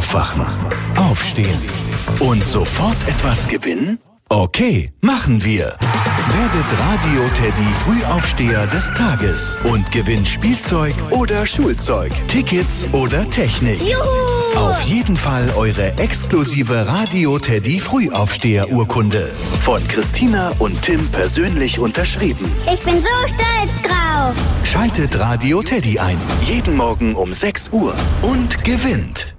Aufwachen, aufstehen und sofort etwas gewinnen? Okay, machen wir. Werdet Radio Teddy Frühaufsteher des Tages und gewinnt Spielzeug oder Schulzeug, Tickets oder Technik. Juhu! Auf jeden Fall eure exklusive Radio Teddy Frühaufsteher-Urkunde. Von Christina und Tim persönlich unterschrieben. Ich bin so stolz drauf. Schaltet Radio Teddy ein. Jeden Morgen um 6 Uhr und gewinnt.